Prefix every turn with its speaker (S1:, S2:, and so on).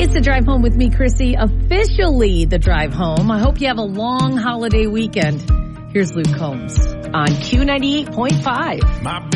S1: It's the drive home with me, Chrissy. Officially the drive home. I hope you have a long holiday weekend. Here's Luke Combs on Q98.5.